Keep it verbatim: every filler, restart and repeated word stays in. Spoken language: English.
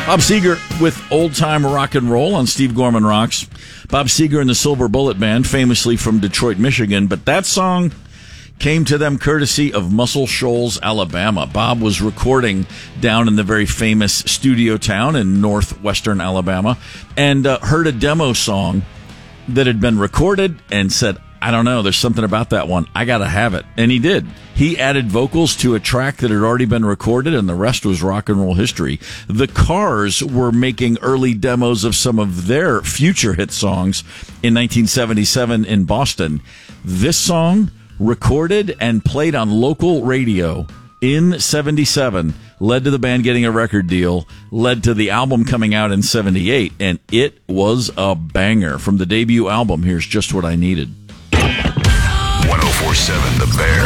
Bob Seger with Old Time Rock and Roll on Steve Gorman Rocks. Bob Seger and the Silver Bullet Band, famously from Detroit, Michigan, but that song came to them courtesy of Muscle Shoals, Alabama. Bob was recording down in the very famous studio town in northwestern Alabama and uh, heard a demo song that had been recorded and said, I don't know, there's something about that one. I got to have it. And he did. He added vocals to a track that had already been recorded, and the rest was rock and roll history. The Cars were making early demos of some of their future hit songs in nineteen seventy-seven in Boston. This song, recorded and played on local radio in seventy-seven, led to the band getting a record deal, led to the album coming out in seventy-eight, and it was a banger. From the debut album, here's Just What I Needed. one oh four point seven The Bear.